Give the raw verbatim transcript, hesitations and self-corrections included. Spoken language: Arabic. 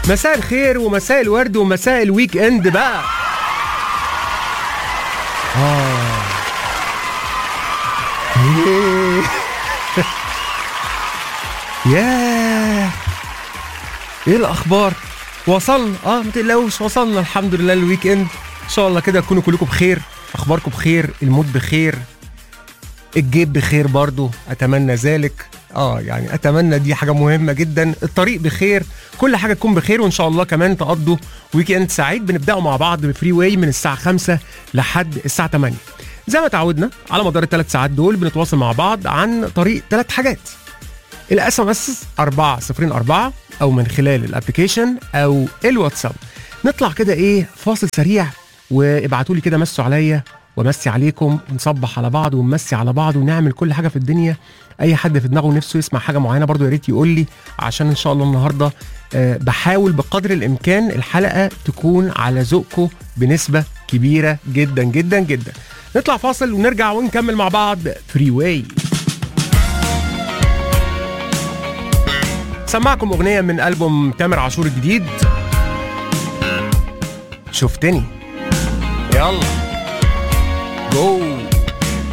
مساء الخير ومساء الورد ومساء الويك اند بقى. اه ياه ايه الاخبار؟ وصلنا اه ما تقلقوش، وصلنا الحمد لله الويك اند. ان شاء الله كده تكونوا كلكم بخير، اخباركم بخير، المود بخير، الجيب بخير برضو، اتمنى ذلك. اه يعني اتمنى، دي حاجه مهمه جدا. الطريق بخير، كل حاجه تكون بخير، وان شاء الله كمان تقضوا ويك اند سعيد. بنبداوا مع بعض بفري واي من الساعه خمسة لحد الساعه تمانية. زي ما تعودنا على مدار الثلاث ساعات دول بنتواصل مع بعض عن طريق ثلاث حاجات: الاس ام اس أربعة صفر أربعة، او من خلال الابلكيشن، او الواتساب. نطلع كده ايه فاصل سريع، وابعتوا لي كده مسوا عليا ومسي عليكم، ونصبح على بعض ونمسي على بعض ونعمل كل حاجه في الدنيا. اي حد في دماغه نفسه يسمع حاجه معينه برضو يا ريت يقول لي، عشان ان شاء الله النهارده أه بحاول بقدر الامكان الحلقه تكون على ذوقكم بنسبه كبيره جدا جدا جدا. نطلع فاصل ونرجع ونكمل مع بعض فري واي. سمعكم اغنيه من ألبوم تامر عاشور الجديد، شفتني. يلا جو.